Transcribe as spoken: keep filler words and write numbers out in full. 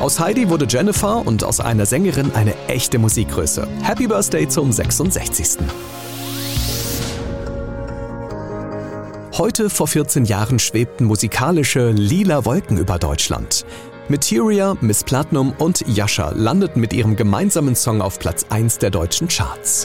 Aus Heidi wurde Jennifer und aus einer Sängerin eine echte Musikgröße. Happy Birthday zum sechsundsechzigsten Heute vor vierzehn Jahren schwebten musikalische lila Wolken über Deutschland. Materia, Miss Platnum und Yasha landeten mit ihrem gemeinsamen Song auf Platz eins der deutschen Charts.